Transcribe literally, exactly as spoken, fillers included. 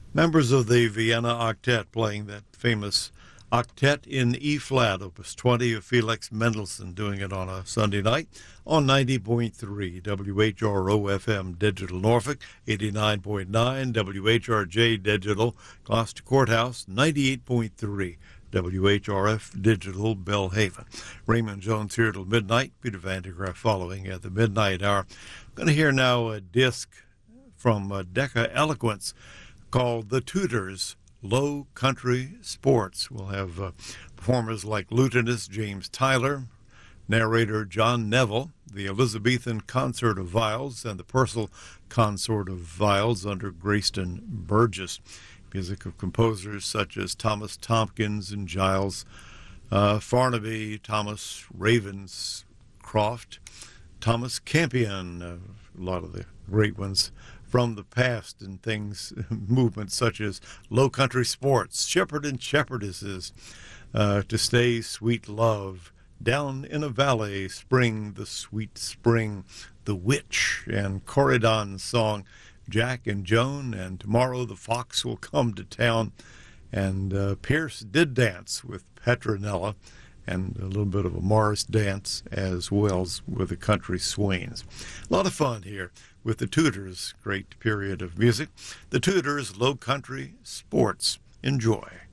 Members of the Vienna Octet playing that famous Octet in E-flat, Opus twenty of Felix Mendelssohn, doing it on a Sunday night on ninety point three W H R O F M Digital Norfolk, eighty-nine point nine W H R J Digital Gloucester Courthouse, ninety-eight point three W H R F Digital Belhaven. Raymond Jones here till midnight. Peter Van de Graaff following at the midnight hour. I'm going to hear now a disc from uh, Decca Eloquence called The Tudors, Low Country Sports. We'll have uh, performers like lutenist James Tyler, narrator John Neville, the Elizabethan Consort of Viols, and the Purcell Consort of Viols under Grayston Burgess. Music of composers such as Thomas Tompkins and Giles uh, Farnaby, Thomas Ravenscroft, Thomas Campion, uh, a lot of the great ones from the past, and things, movements such as Low Country Sports, Shepherd and Shepherdesses, uh, To Stay Sweet Love, Down in a Valley, Spring, the Sweet Spring, The Witch, and Corydon's song, Jack and Joan, and Tomorrow the Fox Will Come to Town, and uh, Pierce Did Dance with Petronella, and a little bit of a Morris dance as well as with the Country Swains. A lot of fun here with the Tudors, great period of music. The Tudors, Low Country Sports. Enjoy.